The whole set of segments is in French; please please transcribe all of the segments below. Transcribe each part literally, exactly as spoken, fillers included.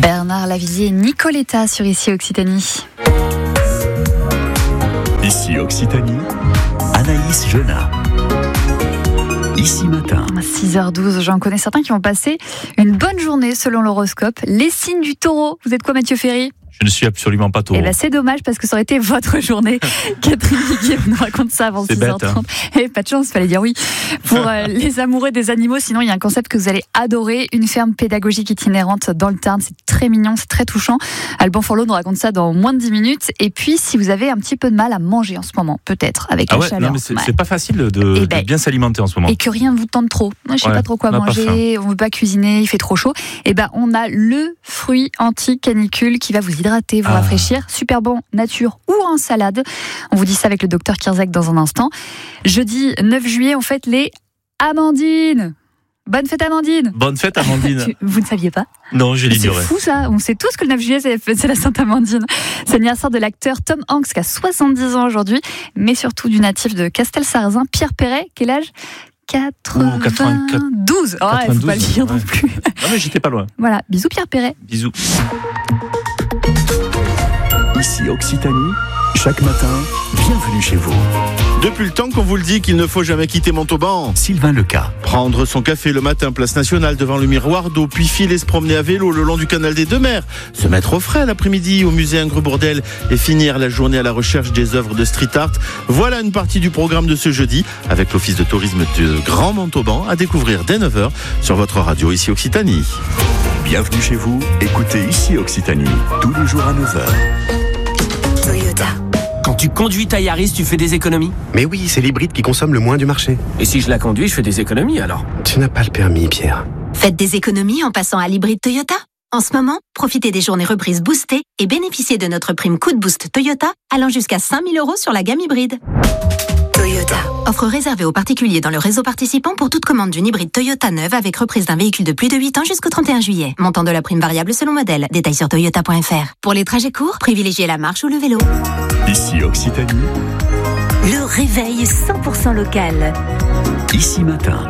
Bernard Lavilliers et Nicoletta sur Ici Occitanie. Ici Occitanie, Anaïs Genat. Ici matin. six heures douze, j'en connais certains qui ont passé une bonne journée selon l'horoscope. Les signes du taureau. Vous êtes quoi, Mathieu Ferry ? Je ne suis absolument pas taureau. Eh ben, c'est dommage parce que ça aurait été votre journée. Catherine Miguet nous raconte ça avant c'est six heures trente. Bête, hein. Eh, pas de chance, fallait dire oui. Pour euh, les amoureux des animaux, sinon il y a un concept que vous allez adorer, une ferme pédagogique itinérante dans le Tarn. C'est très mignon, c'est très touchant. Alban Forlot nous raconte ça dans moins de dix minutes. Et puis, si vous avez un petit peu de mal à manger en ce moment, peut-être, avec Ah la ouais, chaleur. non, mais c'est, Ouais. c'est pas facile de, Eh ben, de bien s'alimenter en ce moment. Et que rien ne vous tente trop. Je sais Ouais, pas trop quoi on n'a pas manger, on veut pas cuisiner, il fait trop chaud. Et ben, on a le fruit anti-canicule qui va vous hydrater, vous Ah. rafraîchir. Super bon, nature ou en salade. On vous dit ça avec le docteur Kirzek dans un instant. Jeudi neuf juillet, on fête les Amandines. Bonne fête Amandine. Bonne fête, Amandine. Tu- vous ne saviez pas ? Non, je C'est l'ignorais. fou ça, on sait tous que le neuf juillet c'est, c'est la Sainte Amandine. C'est l'anniversaire de l'acteur Tom Hanks qui a soixante-dix ans aujourd'hui, mais surtout du natif de Castelsarrasin, Pierre Perret, quel âge ? Ouh, quatre-vingt-douze. Oh, ouais, faut pas le dire non ouais. plus. Non, mais j'étais pas loin. Voilà, bisous Pierre Perret. Bisous. Ici Occitanie, chaque matin, bienvenue chez vous. Depuis le temps qu'on vous le dit qu'il ne faut jamais quitter Montauban. Sylvain Leca. Prendre son café le matin, place nationale devant le miroir d'eau, puis filer se promener à vélo le long du canal des Deux Mers, se mettre au frais l'après-midi au musée Ingres-Bourdelle et finir la journée à la recherche des œuvres de street art. Voilà une partie du programme de ce jeudi avec l'Office de tourisme de Grand Montauban à découvrir dès neuf heures sur votre radio Ici Occitanie. Bienvenue chez vous, écoutez Ici Occitanie, tous les jours à neuf heures. Toyota. Quand tu conduis ta Yaris, tu fais des économies. Mais oui, c'est l'hybride qui consomme le moins du marché. Et si je la conduis, je fais des économies alors. Tu n'as pas le permis, Pierre. Faites des économies en passant à l'hybride Toyota. En ce moment, profitez des journées reprises boostées et bénéficiez de notre prime coup de boost Toyota allant jusqu'à cinq mille euros sur la gamme hybride. Toyota. Offre réservée aux particuliers dans le réseau participant pour toute commande d'une hybride Toyota neuve avec reprise d'un véhicule de plus de huit ans jusqu'au trente et un juillet. Montant de la prime variable selon modèle. Détails sur toyota point f r. Pour les trajets courts, privilégiez la marche ou le vélo. Ici Occitanie, Le réveil cent pour cent local. ici matin.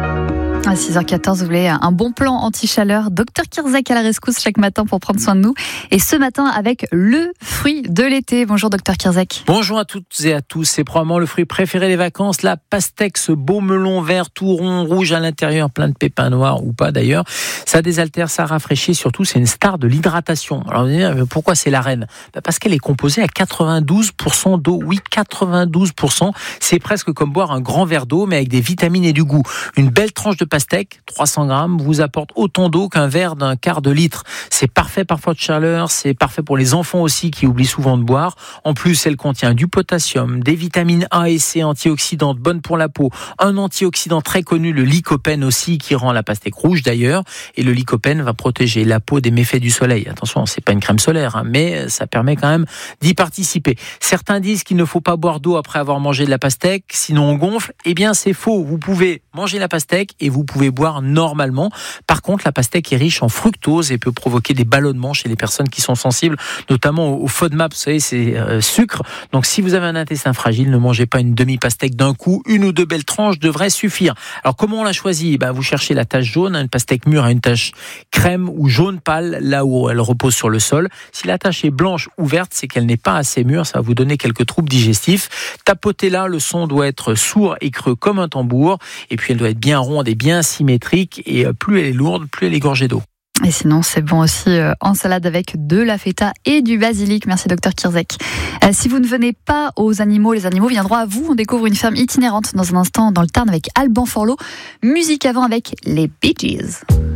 À six heures quatorze, vous voulez un bon plan anti-chaleur. docteur Kirzek à la rescousse chaque matin pour prendre soin de nous. Et ce matin avec le fruit de l'été. Bonjour docteur Kirzek. Bonjour à toutes et à tous. C'est probablement le fruit préféré des vacances, la pastèque, ce beau melon vert tout rond, rouge à l'intérieur, plein de pépins noirs ou pas d'ailleurs. Ça désaltère, ça rafraîchit. Surtout, c'est une star de l'hydratation. Alors, vous allez dire, pourquoi c'est la reine ? Parce qu'elle est composée à quatre-vingt-douze pour cent d'eau. Oui, quatre-vingt-douze pour cent. C'est presque comme boire un grand verre d'eau, mais avec des vitamines et du goût. Une belle tranche de pastèque, trois cents grammes, vous apporte autant d'eau qu'un verre d'un quart de litre. C'est parfait parfois de chaleur, c'est parfait pour les enfants aussi qui oublient souvent de boire. En plus, elle contient du potassium, des vitamines A et C antioxydantes bonnes pour la peau, un antioxydant très connu, le lycopène aussi, qui rend la pastèque rouge d'ailleurs. Et le lycopène va protéger la peau des méfaits du soleil. Attention, c'est pas une crème solaire, hein, mais ça permet quand même d'y participer. Certains disent qu'il ne faut pas boire d'eau après avoir mangé de la pastèque, sinon on gonfle. Eh bien, c'est faux. Vous pouvez manger la pastèque et vous pouvez boire normalement. Par contre, la pastèque est riche en fructose et peut provoquer des ballonnements chez les personnes qui sont sensibles, notamment au FODMAP, vous savez, c'est euh, sucre. Donc, si vous avez un intestin fragile, ne mangez pas une demi-pastèque d'un coup. Une ou deux belles tranches devraient suffire. Alors, comment on la choisit ? Ben, vous cherchez la tache jaune. Une pastèque mûre a une tache crème ou jaune pâle, là où elle repose sur le sol. Si la tache est blanche ou verte, c'est qu'elle n'est pas assez mûre. Ça va vous donner quelques troubles digestifs. Tapotez-la, le son doit être sourd et creux comme un tambour. Et puis, elle doit être bien ronde et bien symétrique. Et plus elle est lourde, plus elle est gorgée d'eau. Et sinon, c'est bon aussi euh, en salade avec de la feta et du basilic. Merci docteur Kirzek. Euh, si vous ne venez pas aux animaux, les animaux viendront à vous. On découvre une ferme itinérante dans un instant dans le Tarn avec Alban Forlot. Musique avant avec les Bee Gees.